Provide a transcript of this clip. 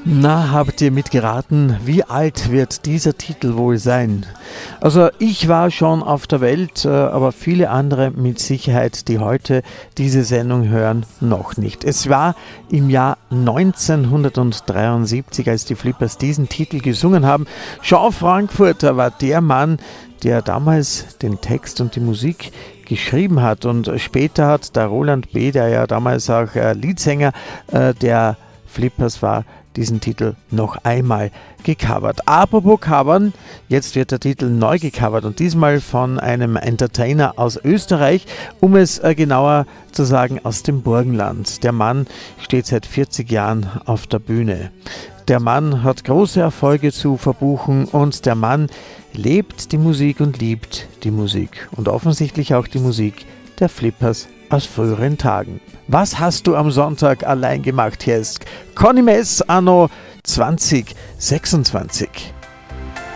Na, habt ihr mitgeraten, wie alt wird dieser Titel wohl sein? Also ich war schon auf der Welt, aber viele andere mit Sicherheit, die heute diese Sendung hören, noch nicht. Es war im Jahr 1973, als die Flippers diesen Titel gesungen haben. Jean Frankfurter war der Mann, der damals den Text und die Musik geschrieben hat, und später hat der Roland B., der ja damals auch Leadsänger der Flippers war, diesen Titel noch einmal gecovert. Apropos covern, jetzt wird der Titel neu gecovert und diesmal von einem Entertainer aus Österreich, um es genauer zu sagen, aus dem Burgenland. Der Mann steht seit 40 Jahren auf der Bühne. Der Mann hat große Erfolge zu verbuchen und der Mann lebt die Musik und liebt die Musik und offensichtlich auch die Musik der Flippers aus früheren Tagen. Was hast du am Sonntag allein gemacht? Hier ist Conny Mess anno 2026.